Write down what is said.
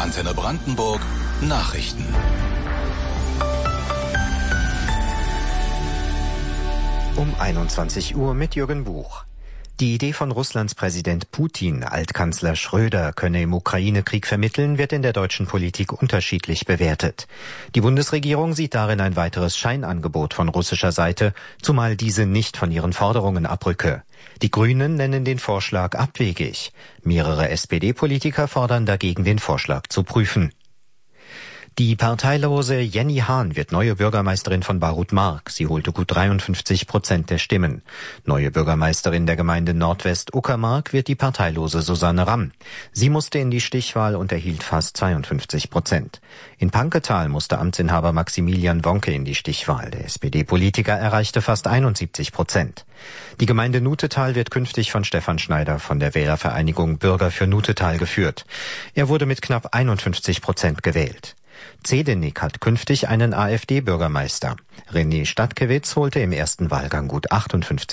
Antenne Brandenburg Nachrichten. Um 21 Uhr mit Jürgen Buch. Die Idee von Russlands Präsident Putin, Altkanzler Schröder könne im Ukraine-Krieg vermitteln, wird in der deutschen Politik unterschiedlich bewertet. Die Bundesregierung sieht darin ein weiteres Scheinangebot von russischer Seite, zumal diese nicht von ihren Forderungen abrücke. Die Grünen nennen den Vorschlag abwegig. Mehrere SPD-Politiker fordern dagegen, den Vorschlag zu prüfen. Die parteilose Jenny Hahn wird neue Bürgermeisterin von Barut-Mark. Sie holte gut 53% der Stimmen. Neue Bürgermeisterin der Gemeinde Nordwest-Uckermark wird die parteilose Susanne Ramm. Sie musste in die Stichwahl und erhielt fast 52%. In Panketal musste Amtsinhaber Maximilian Wonke in die Stichwahl. Der SPD-Politiker erreichte fast 71%. Die Gemeinde Nutetal wird künftig von Stefan Schneider von der Wählervereinigung Bürger für Nutetal geführt. Er wurde mit knapp 51% gewählt. Zedenik hat künftig einen AfD-Bürgermeister. René Stadtkiewicz holte im ersten Wahlgang gut 58%.